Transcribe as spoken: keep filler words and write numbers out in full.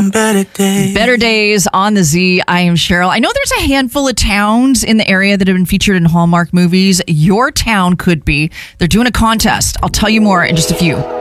some better days. Better Days on the Z. I am Cheryl. I know there's a handful of towns in the area that have been featured in Hallmark movies. Your town could be. They're doing a contest. I'll tell you more in just a few.